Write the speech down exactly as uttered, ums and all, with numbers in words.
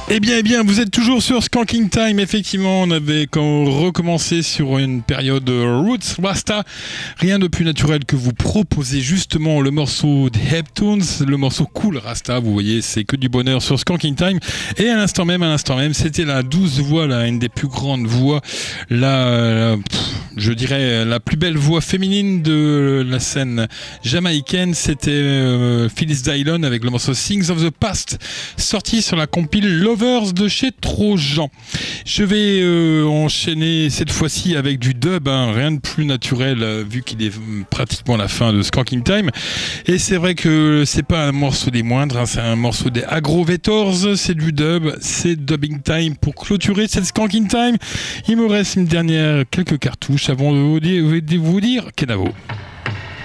Eh bien, eh bien, vous êtes toujours sur Skanking Time. Effectivement, on avait quand recommencé sur une période Roots Rasta. Rien de plus naturel que vous proposer justement le morceau des Heptones, le morceau Cool Rasta. Vous voyez, c'est que du bonheur sur Skanking Time. Et à l'instant même, à l'instant même, c'était la douce voix, là, une des plus grandes voix, la, la pff, je dirais la plus belle voix féminine de la scène jamaïcaine. C'était euh, Phyllis Dillon avec le morceau Things of the Past, sorti sur la compile Lovers de chez Trojan. Je vais euh, enchaîner cette fois-ci avec du dub, hein, rien de plus naturel euh, vu qu'il est pratiquement la fin de Skanking Time. Et c'est vrai que c'est pas un morceau des moindres, hein, c'est un morceau des Agrovetors, c'est du dub, c'est Dubbing Time pour clôturer cette Skanking Time. Il me reste une dernière, quelques cartouches avant de vous dire, de vous dire Kenavo.